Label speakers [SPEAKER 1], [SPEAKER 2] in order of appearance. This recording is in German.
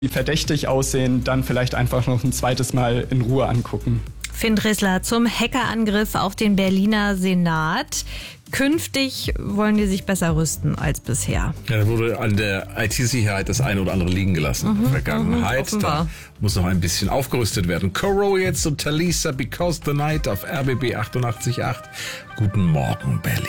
[SPEAKER 1] die verdächtig aussehen, dann vielleicht einfach noch ein zweites Mal in Ruhe angucken.
[SPEAKER 2] Finn Dressler zum Hackerangriff auf den Berliner Senat. Künftig wollen die sich besser rüsten als bisher.
[SPEAKER 3] Ja, da wurde an der IT-Sicherheit das eine oder andere liegen gelassen in der Vergangenheit. Da muss noch ein bisschen aufgerüstet werden. Coro jetzt und Talisa, Because the Night auf RBB 88.8. Guten Morgen, Berlin.